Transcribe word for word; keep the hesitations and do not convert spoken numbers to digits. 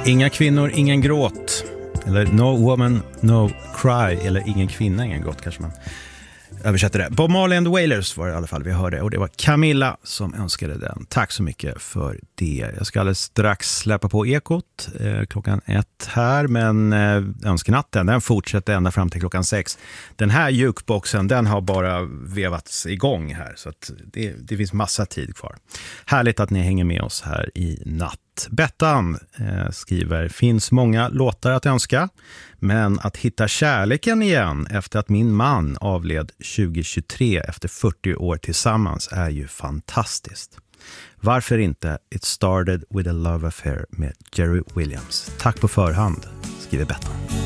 Inga kvinnor, ingen gråt. Eller No Woman, No Cry. Eller Ingen kvinna, ingen gråt kanske man översätter det. Bob Marley and the Wailers var det i alla fall vi hörde. Och det var Camilla som önskade den. Tack så mycket för det. Jag ska alldeles strax släppa på Ekot eh, klockan ett här. Men eh, önskenatten, den fortsätter ända fram till klockan sex. Den här jukeboxen, den har bara vevats igång här. Så att det, det finns massa tid kvar. Härligt att ni hänger med oss här i natt. Bettan eh, skriver, finns många låtar att önska, men att hitta kärleken igen efter att min man avled tjugohundratjugotre efter fyrtio år tillsammans är ju fantastiskt. Varför inte It Started with a Love Affair med Jerry Williams? Tack på förhand, skriver Bettan.